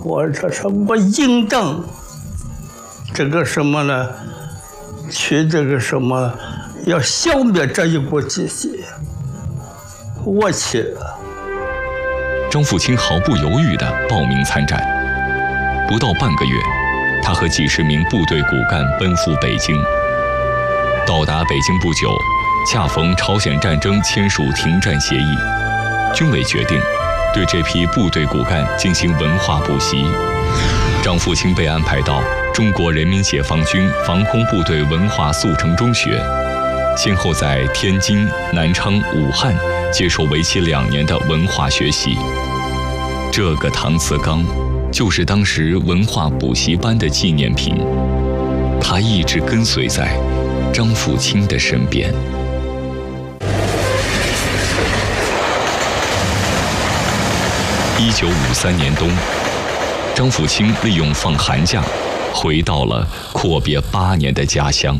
我说我应当这个什么呢？去这个什么，要消灭这一股气息。我去了。 张富清毫不犹豫地报名参战。不到半个月，他和几十名部队骨干奔赴北京。到达北京不久，恰逢朝鲜战争签署停战协议，军委决定对这批部队骨干进行文化补习。张富清被安排到中国人民解放军防空部队文化速成中学，先后在天津、南昌、武汉接受为期2年的文化学习。这个搪瓷缸就是当时文化补习班的纪念品，它一直跟随在张富清的身边。1953年冬，张富清利用放寒假，回到了阔别8年的家乡。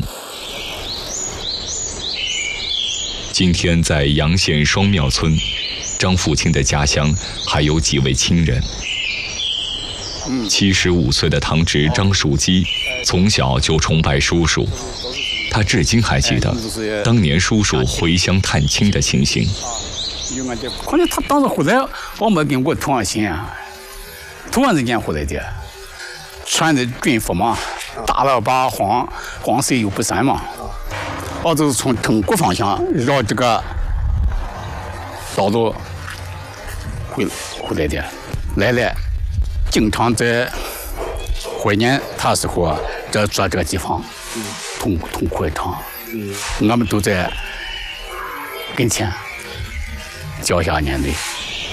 今天在洋县双庙村，张富清的家乡还有几位亲人。75岁的堂侄张树基从小就崇拜叔叔，他至今还记得当年叔叔回乡探亲的情形。 关键他当时回来，我没跟我同样心啊，同样人间回来的，穿的军服嘛，大喇叭黄色又不闪嘛，我就是从腾国方向绕这个道路回来的，来了，经常在怀念他时候这坐这个地方，痛快场，我们都在跟前。脚下年泪。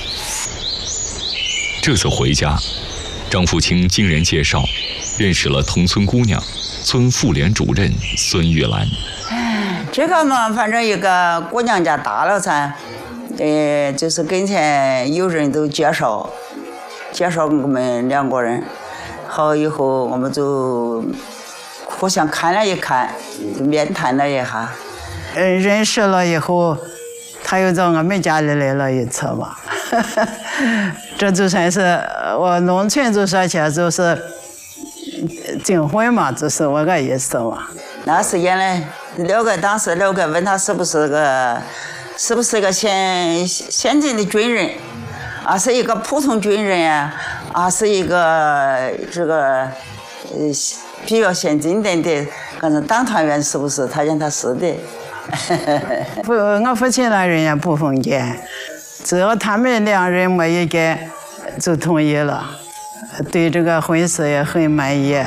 这次回家，张富清经人介绍，认识了同村姑娘，村妇联主任孙玉兰。 这个嘛，反正一个姑娘家大了噻，就是跟前有人都介绍我们2个人，好以后我们就互相看了一看，就面谈了一下，认识了以后。他又到我们家里来了一次嘛，这就算是我农村就说起来就是订婚嘛，就是我个意思嘛。那时间呢，当时6个问他是不是个先进的军人，啊是一个普通军人呀，啊是一个这个比较先进点的，可能党团员是不是？他讲他是的。我父亲那人也不封建，只要他们2人没意见，就同意了，对这个婚事也很满意。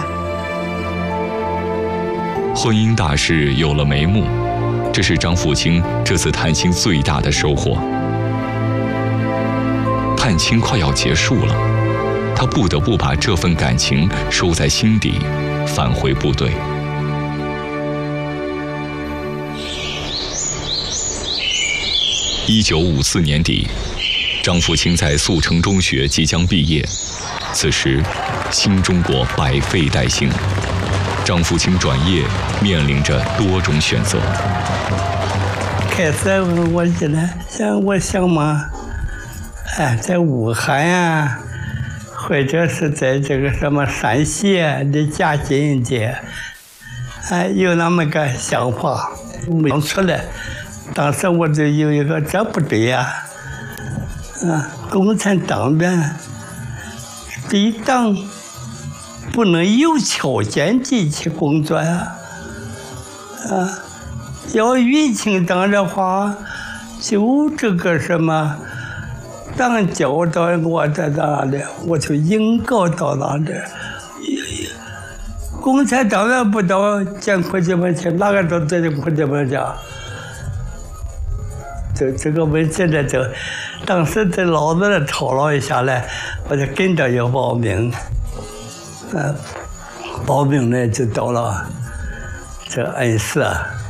婚姻大事有了眉目，这是张富清这次探亲最大的收获。探亲快要结束了，他不得不把这份感情收在心底，返回部队。1954年底，张富清在速成中学即将毕业。此时，新中国百废待兴，张富清转业面临着多种选择。 开始我想嘛，在武汉啊，或者是在这个什么陕西离家近一点，有那么个想法，没出来。当时我就有一个，这不对呀，共产党员对党不能有条件进去工作呀，要运行党的话，就这个什么，党教到我在哪里，我就应告到哪里。共产党员不到见伙计们去，哪个都对着伙计们讲。这个问题呢，就当时在脑子里讨论一下来，我就跟着要报名，报名呢就到了这恩施。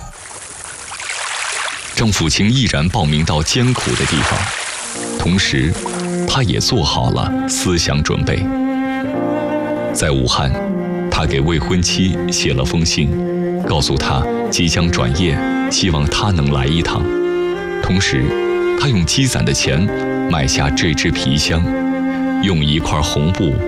张富清毅然报名到艰苦的地方，同时，他也做好了思想准备。在武汉，他给未婚妻写了封信，告诉他即将转业，希望他能来一趟。同时，他用积攒的钱买下这只皮箱，用一块红布